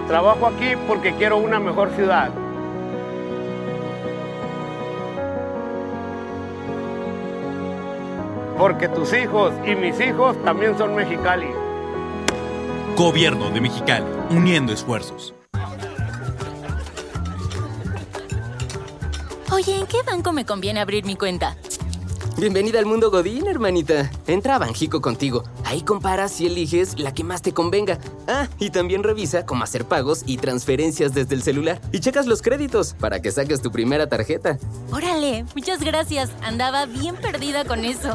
Trabajo aquí porque quiero una mejor ciudad. Porque tus hijos y mis hijos también son Mexicali. Gobierno de Mexicali, uniendo esfuerzos. Oye, ¿en qué banco me conviene abrir mi cuenta? Bienvenida al mundo Godín, hermanita. Entra a Banjico contigo. Ahí comparas y eliges la que más te convenga. Ah, y también revisa cómo hacer pagos y transferencias desde el celular. Y checas los créditos para que saques tu primera tarjeta. Órale, muchas gracias. Andaba bien perdida con eso.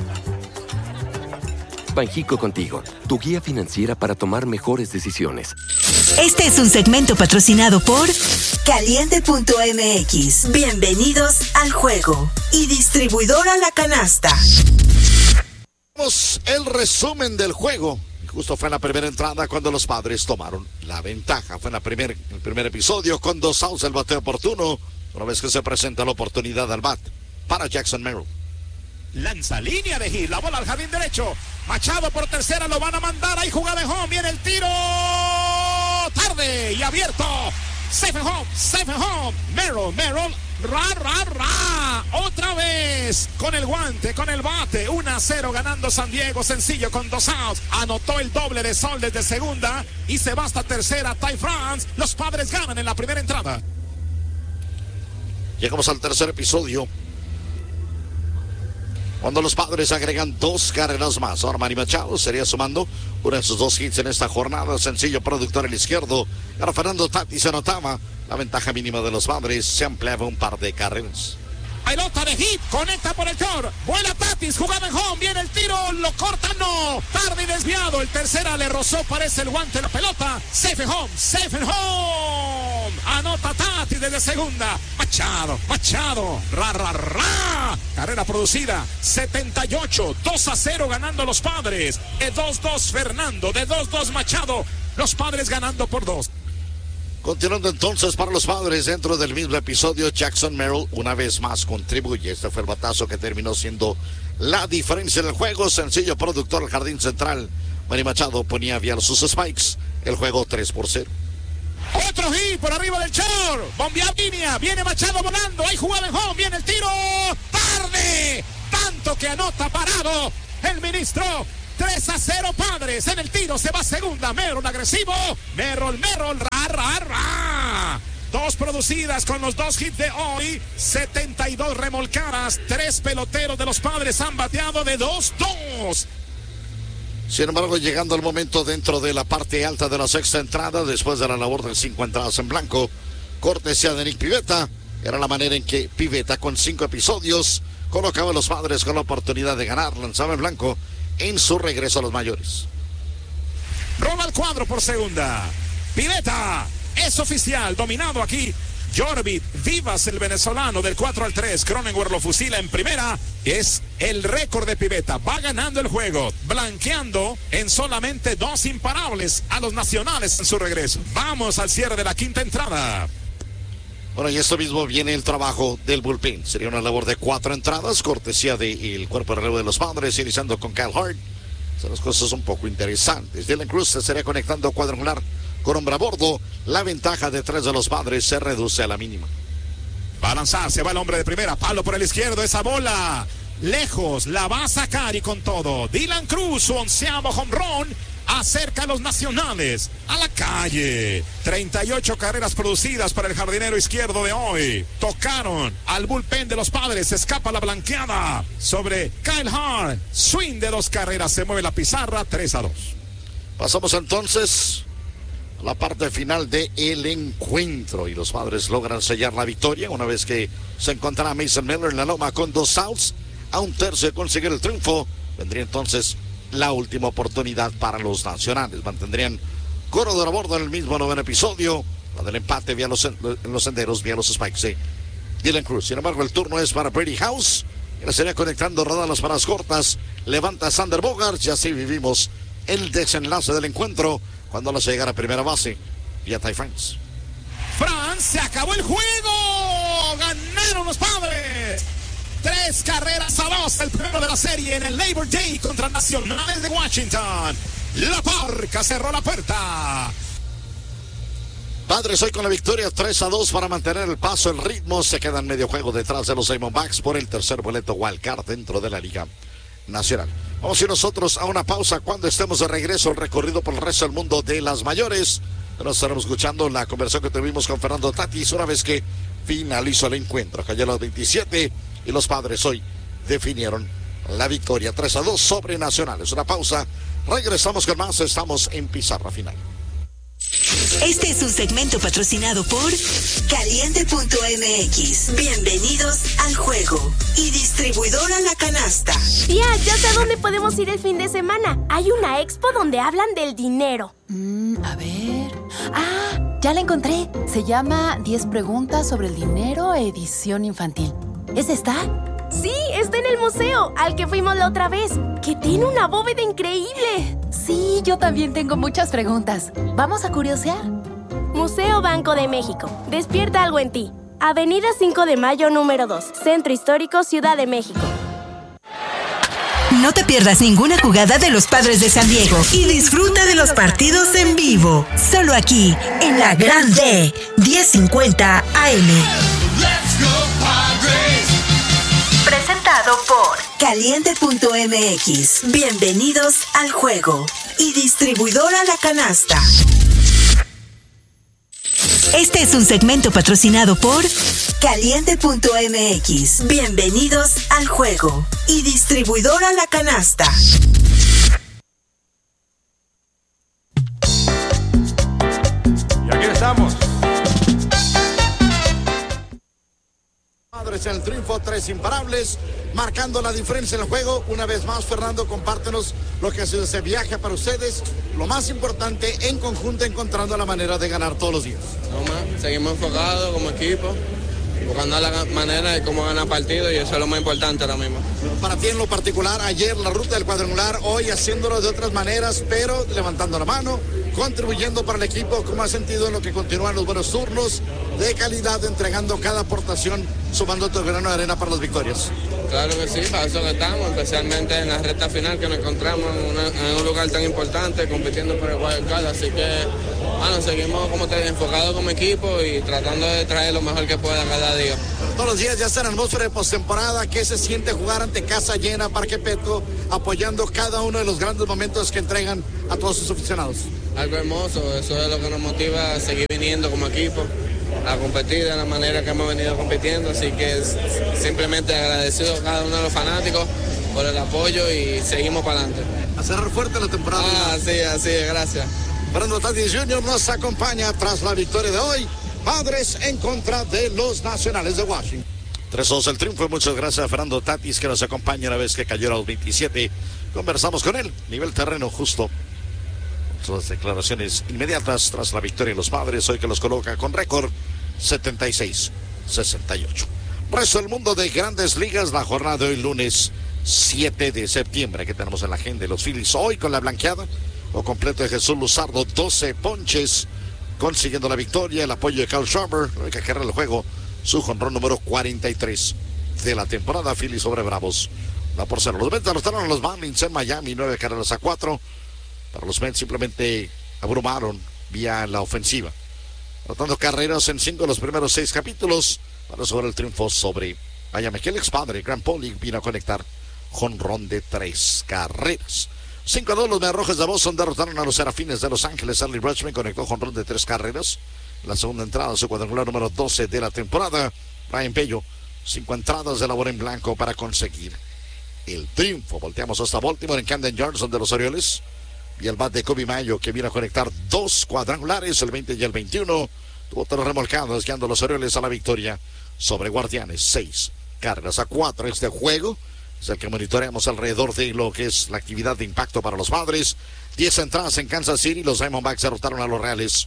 Banjico contigo, tu guía financiera para tomar mejores decisiones. Este es un segmento patrocinado por Caliente.mx. Bienvenidos al juego. Y distribuidora La Canasta. Vamos el resumen del juego. Justo fue en la primera entrada cuando los Padres tomaron la ventaja. Fue en el primer episodio con 2 outs el bateo oportuno. Una vez que se presenta la oportunidad al bat para Jackson Merrill. Lanza línea de hit, la bola al jardín derecho. Machado por tercera, lo van a mandar. Ahí jugada de home, viene el tiro. Tarde y abierto. Safe and home. Merrill. Ra. Otra vez con el guante, con el bate. 1-0 ganando San Diego. Sencillo con 2 outs. Anotó el doble de Sol desde segunda. Y se va hasta tercera. Ty France. Los Padres ganan en la primera entrada. Llegamos al tercer episodio, cuando los Padres agregan 2 carreras más. Ahora Manny Machado sería sumando uno de sus 2 hits en esta jornada. Sencillo productor el izquierdo. Ahora Fernando Tatis anotaba. La ventaja mínima de los Padres se ampliaba un par de carreras. Pelota de hit, conecta por el short. Vuela Tatis, jugada en home. Viene el tiro, lo corta, no. Tarde y desviado. El tercera le rozó, parece el guante la pelota. Safe and home. Anota Tatis desde segunda. Machado. Ra. Carrera producida. 78. 2-0 ganando los Padres. De 2-2 Fernando. De 2-2 Machado. Los Padres ganando por 2. Continuando entonces para los Padres dentro del mismo episodio, Jackson Merrill una vez más contribuye. Este fue el batazo que terminó siendo la diferencia en el juego. Sencillo productor al jardín central. Manny Machado ponía vía sus spikes. El juego 3-0. Otro hit por arriba del short. Bombea línea. Viene Machado volando. Hay jugada en home. Viene el tiro. Tarde. Tanto que anota parado el ministro. 3-0 Padres. En el tiro se va segunda. Merrill agresivo. Merrill. Ra. 2 producidas con los 2 hits de hoy. 72 remolcadas. 3 peloteros de los Padres han bateado de 2-2. Sin embargo, llegando el momento dentro de la parte alta de la sexta entrada, después de la labor de 5 entradas en blanco, cortesía de Nick Pivetta, era la manera en que Pivetta, con 5 episodios, colocaba a los Padres con la oportunidad de ganar, lanzaba en blanco en su regreso a los mayores. Roba el cuadro por segunda. Pivetta es oficial, dominado aquí. Jorvit Vivas, el venezolano, del 4-3. Cronenworth lo fusila en primera. Es el récord de Pivetta. Va ganando el juego, blanqueando en solamente 2 imparables a los nacionales en su regreso. Vamos al cierre de la quinta entrada. Bueno, y esto mismo viene el trabajo del bullpen. Sería una labor de 4 entradas, cortesía del cuerpo de relevo de los Padres, iniciando con Kyle Hart. Son las cosas un poco interesantes. Dylan Cruz se estaría conectando cuadrangular con hombre a bordo. La ventaja de 3 de los Padres se reduce a la mínima. Va a lanzar, se va el hombre de primera. Palo por el izquierdo, esa bola lejos, la va a sacar y con todo. Dylan Cruz, su 11º home run, acerca a los nacionales a la calle. 38 carreras producidas para el jardinero izquierdo de hoy. Tocaron al bullpen de los Padres. Se escapa la blanqueada sobre Kyle Hart. Swing de 2 carreras. Se mueve la pizarra. 3-2. Pasamos entonces a la parte final del encuentro. Y los Padres logran sellar la victoria una vez que se encontrará Mason Miller en la loma con 2 outs. A 1/3 de conseguir el triunfo. Vendría entonces la última oportunidad para los nacionales. Mantendrían corredor a bordo en el mismo 9º episodio. La del empate vía los senderos, vía los spikes de Dylan Cruz. Sin embargo, el turno es para Brady House. Él estaría conectando rodadas para las cortas. Levanta Sander Bogaerts y así vivimos el desenlace del encuentro cuando la llegara a primera base vía Ty France. Se acabó el juego. Ganaron los Padres. 3 carreras a 2, el primero de la serie en el Labor Day contra Nacionales de Washington. La Parca cerró la puerta. Padres hoy con la victoria 3-2 para mantener el paso, el ritmo. Se quedan medio juego detrás de los Diamondbacks por el tercer boleto wildcard dentro de la Liga Nacional. Vamos a ir nosotros a una pausa. Cuando estemos de regreso, el recorrido por el resto del mundo de las mayores. Nos estaremos escuchando la conversación que tuvimos con Fernando Tatis una vez que finalizó el encuentro. Cayó a los 27 y los Padres hoy definieron la victoria 3-2 sobre Nacionales. Una pausa. Regresamos con más. Estamos en Pizarra Final. Este es un segmento patrocinado por Caliente.mx. Bienvenidos al juego. Y distribuidora La Canasta. Tía, ya sé a dónde podemos ir el fin de semana. Hay una expo donde hablan del dinero. A ver. Ah, ya la encontré. Se llama 10 preguntas sobre el dinero, edición infantil. ¿Es esta? Sí, está en el museo, al que fuimos la otra vez, que tiene una bóveda increíble. Sí, yo también tengo muchas preguntas. ¿Vamos a curiosear? Museo Banco de México. Despierta algo en ti. Avenida 5 de Mayo, número 2. Centro Histórico, Ciudad de México. No te pierdas ninguna jugada de los Padres de San Diego y disfruta de los partidos en vivo. Solo aquí, en la Grande, 1050 AM. Let's go, Padres. Presentado por Caliente.mx. Bienvenidos al juego. Y distribuidora La Canasta. Este es un segmento patrocinado por Caliente.mx. Bienvenidos al juego. Y distribuidora La Canasta. Y aquí estamos. Padres en el triunfo, 3 imparables, marcando la diferencia en el juego. Una vez más, Fernando, compártenos lo que ha sido ese viaje para ustedes. Lo más importante, en conjunto, encontrando la manera de ganar todos los días. No más, seguimos enfocados como equipo, buscando la manera de cómo ganar partidos y eso es lo más importante ahora mismo. Para ti en lo particular, ayer la ruta del cuadrangular, hoy haciéndolo de otras maneras, pero levantando la mano, contribuyendo para el equipo. ¿Cómo has sentido en lo que continúan los buenos turnos de calidad, entregando cada aportación, sumando tu grano de arena para las victorias? Claro que sí, para eso que estamos, especialmente en la recta final que nos encontramos en un lugar tan importante, compitiendo por el wild card, así que bueno, seguimos como te enfocados como equipo y tratando de traer lo mejor que pueda cada día. Todos los días ya está en atmósfera de postemporada. ¿Qué se siente jugar ante casa llena, Parque Petco, apoyando cada uno de los grandes momentos que entregan a todos sus aficionados? Algo hermoso, eso es lo que nos motiva a seguir viniendo como equipo, a competir de la manera que hemos venido compitiendo, así que simplemente agradecido a cada uno de los fanáticos por el apoyo y seguimos para adelante. A cerrar fuerte la temporada. Sí, así es, gracias. Fernando Tatis Jr. nos acompaña tras la victoria de hoy. Padres en contra de los Nacionales de Washington. 3-2 el triunfo. Muchas gracias a Fernando Tatis que nos acompaña una vez que cayó a los 27. Conversamos con él, nivel terreno justo. Sus declaraciones inmediatas tras la victoria de los Padres, hoy que los coloca con récord 76-68. Resto del mundo de Grandes Ligas, la jornada de hoy lunes 7 de septiembre. Que tenemos en la agenda de los Phillies hoy con la blanqueada o completo de Jesús Luzardo, 12 ponches, consiguiendo la victoria, el apoyo de Kyle Schwarber, que cierra el juego, su jonrón número 43 de la temporada. Phillies sobre Bravos, 1-0. Los Mets derrotaron a los Marlins en Miami, 9-4. Para los Mets simplemente abrumaron vía la ofensiva, anotando carreras en 5 de los primeros 6 capítulos para lograr el triunfo sobre Miami. Que el ex padre, Grant Pauling, vino a conectar jonrón de 3 carreras. 5-2 los Mediarrojas de Boston derrotaron a los Serafines de Los Ángeles. Early Rutschman conectó jonrón de 3 carreras. La segunda entrada, su cuadrangular número 12 de la temporada. Ryan Pello, 5 entradas de labor en blanco para conseguir el triunfo. Volteamos hasta Baltimore en Camden Yards, donde los Orioles y el bat de Kobe Mayo, que viene a conectar 2 cuadrangulares, el 20 y el 21. Tuvo 3 remolcados, guiando a los Orioles a la victoria sobre Guardianes. 6-4 este juego. Es el que monitoreamos alrededor de lo que es la actividad de impacto para los Padres. 10 entradas en Kansas City. Los Diamondbacks derrotaron a los Reales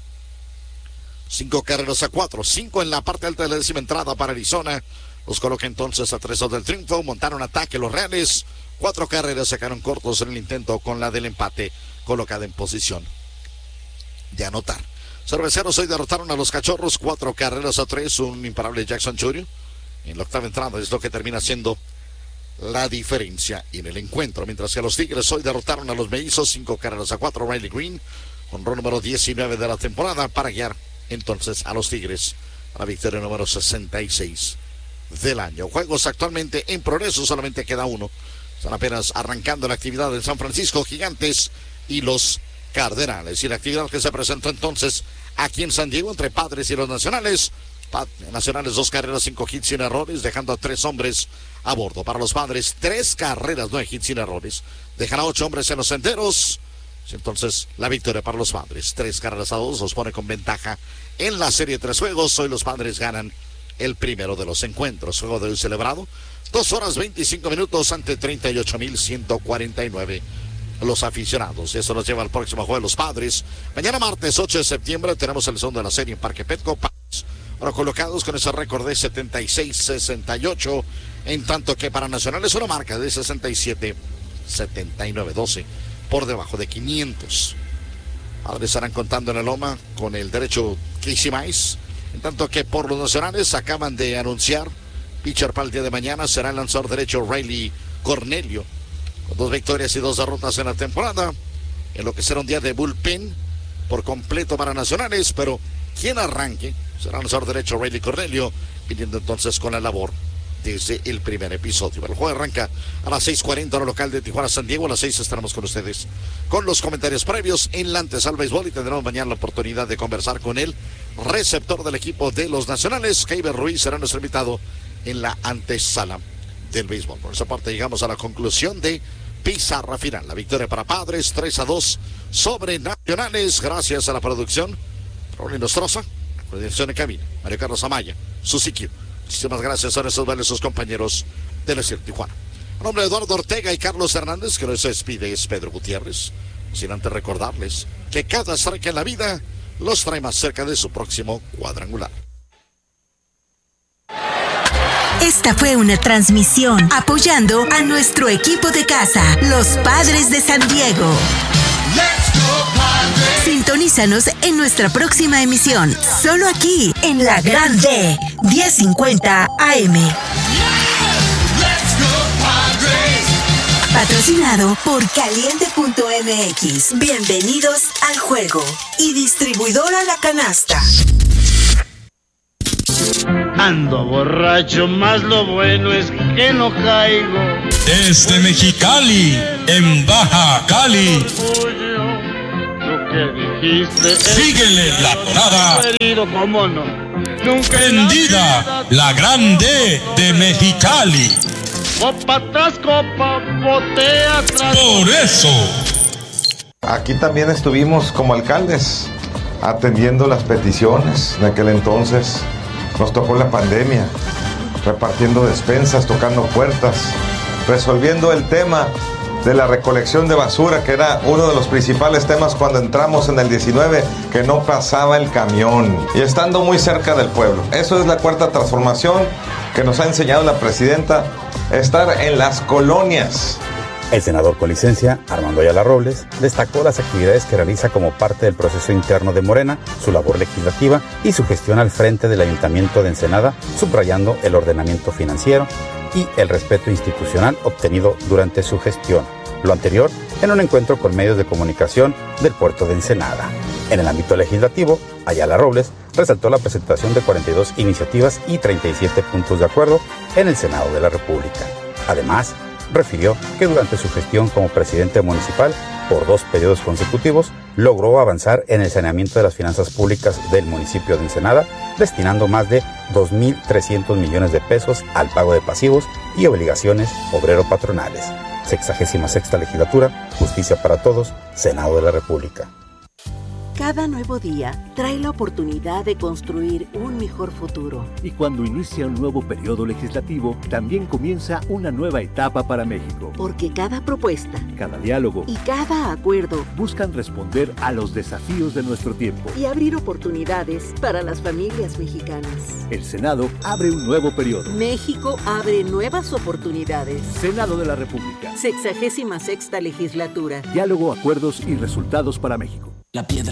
5-4. 5 en la parte alta de la 10ª entrada para Arizona. Los coloca entonces a 3-2 del triunfo. Montaron ataque los Reales. 4 carreras sacaron cortos en el intento con la del empate, colocada en posición de anotar. Cerveceros hoy derrotaron a los Cachorros 4-3. Un imparable Jackson Churio en la 8ª entrada es lo que termina siendo la diferencia en el encuentro. Mientras que los Tigres hoy derrotaron a los Mellizos 5-4. Riley Green, jonrón número 19 de la temporada para guiar entonces a los Tigres a la victoria número 66 del año. Juegos actualmente en progreso, solamente queda uno. Están apenas arrancando la actividad en San Francisco, Gigantes y los Cardenales. Y la actividad que se presentó entonces aquí en San Diego entre Padres y los Nacionales. Nacionales 2 carreras, 5 hits sin errores, dejando a 3 hombres a bordo. Para los Padres 3 carreras, 9 hits sin errores, dejan a 8 hombres en los senderos. Entonces la victoria para los Padres, 3 carreras a 2, los pone con ventaja en la serie de 3 juegos. Hoy los Padres ganan el primero de los encuentros. Juego de hoy celebrado 2 horas 25 minutos ante 38,149 los aficionados. Eso nos lleva al próximo juego de los Padres. Mañana martes 8 de septiembre tenemos el segundo de la serie en Parque Petco. Ahora colocados con ese récord de 76-68, en tanto que para Nacionales una marca de 67-79-12, por debajo de 500. Ahora estarán contando en la loma con el derecho Casey Mize, en tanto que por los Nacionales acaban de anunciar pitcher para el día de mañana será el lanzador derecho Riley Cornelio, con 2 victorias y 2 derrotas en la temporada, en lo que será un día de bullpen por completo para Nacionales, pero quien arranque será el lanzador derecho Riley Cornelio, viniendo entonces con la labor desde el primer episodio. El juego arranca a las 6:40 hora local de Tijuana, San Diego. A las 6 estaremos con ustedes con los comentarios previos en la antesala al béisbol y tendremos mañana la oportunidad de conversar con el receptor del equipo de los Nacionales. Keiber Ruiz será nuestro invitado en la antesala del béisbol. Por esa parte llegamos a la conclusión de pizarra final. La victoria para Padres 3-2 sobre Nacionales, gracias a la producción Raúl Nostroza, la dirección de cabina Mario Carlos Amaya, Susiquio. Muchísimas gracias a nuestros valiosos compañeros de la Ciudad de Tijuana. A nombre de Eduardo Ortega y Carlos Hernández, que nos despide es Pedro Gutiérrez. Sin antes recordarles que cada strike en la vida los trae más cerca de su próximo cuadrangular. Esta fue una transmisión apoyando a nuestro equipo de casa, los Padres de San Diego. Sintonízanos en nuestra próxima emisión, solo aquí en La Gran D, 1050 AM. Patrocinado por Caliente.mx. Bienvenidos al juego. Y distribuidora La Canasta. Ando borracho, más lo bueno es que no caigo. Desde Mexicali, en Baja Cali. Síguele la tonada. ¿Cómo no? Prendida, la Gran D de Mexicali. Copa tras copa, botea tras. Por eso. Aquí también estuvimos como alcaldes atendiendo las peticiones. En aquel entonces nos tocó la pandemia, repartiendo despensas, tocando puertas, resolviendo el tema de la recolección de basura, que era uno de los principales temas cuando entramos en el 19, que no pasaba el camión, y estando muy cerca del pueblo. Eso es la cuarta transformación que nos ha enseñado la presidenta, estar en las colonias. El senador con licencia, Armando Ayala Robles, destacó las actividades que realiza como parte del proceso interno de Morena, su labor legislativa y su gestión al frente del Ayuntamiento de Ensenada, subrayando el ordenamiento financiero y el respeto institucional obtenido durante su gestión. Lo anterior en un encuentro con medios de comunicación del puerto de Ensenada. En el ámbito legislativo, Ayala Robles resaltó la presentación de 42 iniciativas y 37 puntos de acuerdo en el Senado de la República. Además, refirió que durante su gestión como presidente municipal, por 2 periodos consecutivos, logró avanzar en el saneamiento de las finanzas públicas del municipio de Ensenada, destinando más de 2.300 millones de pesos al pago de pasivos y obligaciones obrero-patronales. 66ª Legislatura, Justicia para Todos, Senado de la República. Cada nuevo día trae la oportunidad de construir un mejor futuro. Y cuando inicia un nuevo periodo legislativo, también comienza una nueva etapa para México. Porque cada propuesta, cada diálogo y cada acuerdo buscan responder a los desafíos de nuestro tiempo y abrir oportunidades para las familias mexicanas. El Senado abre un nuevo periodo. México abre nuevas oportunidades. Senado de la República. 66ª Legislatura. Diálogo, acuerdos y resultados para México. La piedra.